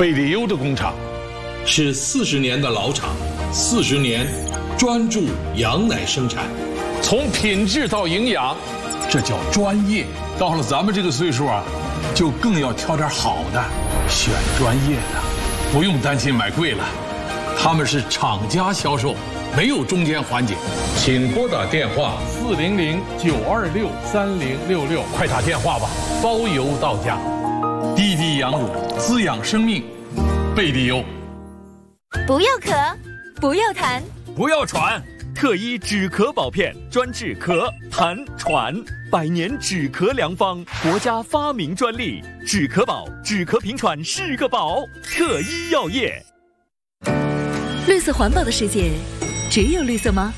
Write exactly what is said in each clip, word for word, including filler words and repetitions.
贝里优的工厂是四十年的老厂，四十年专注羊奶生产， 从品质到营养，这叫专业。到了咱们这个岁数啊，就更要挑点好的，选专业的，不用担心买贵了。他们是厂家销售，没有中间环节。 请拨打电话四零零九二六三零六六，快打电话吧，包邮到家。滴滴羊乳滋养生命，贝里优。 不要咳，不要痰， 不要喘，特医止咳保片，专治咳、痰、喘，百年止咳良方，国家发明专利，止咳宝，止咳平喘是个宝。特医药业。 绿色环保的世界，只有绿色吗？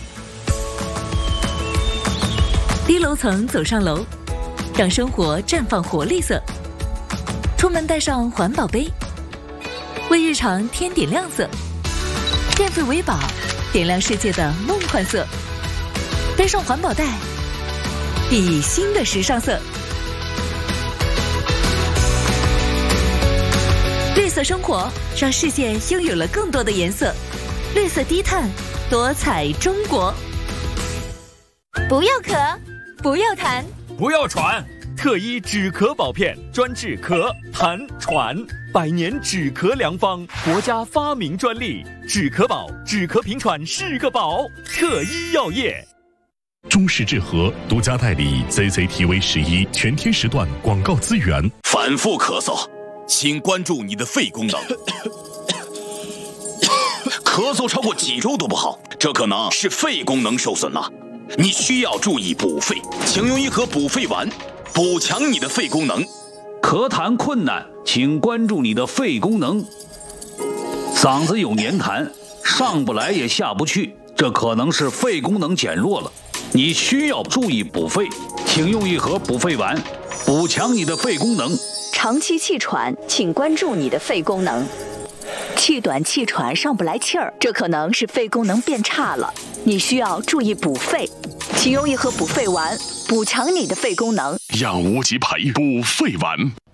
低楼层走上楼，让生活绽放活力色。出门带上环保杯，为日常添点亮色。电费为宝，点亮世界的梦幻色。背上环保袋，熠熠新的时尚色。绿色生活，让世界拥有了更多的颜色。绿色低碳，多彩中国。 不要咳，不要痰， 不要喘，特医止咳保片，专治咳、痰、喘，百年止咳良方，国家发明专利，止咳宝，止咳平喘是个宝。特医药业。 中式治和独家代理 C C T V 十一全天时段广告资源。 反复咳嗽，请关注你的肺功能。咳嗽超过几周都不好，这可能是肺功能受损了。你需要注意补肺，请用一盒补肺丸，补强你的肺功能。 咳痰困难，请关注你的肺功能。嗓子有黏痰，上不来也下不去，这可能是肺功能减弱了。你需要注意补肺，请用一盒补肺丸，补强你的肺功能。 长期气喘，请关注你的肺功能。气短气喘上不来气儿，这可能是肺功能变差了，你需要注意补肺，请用一盒补肺丸，补强你的肺功能。 养无极培补肺丸。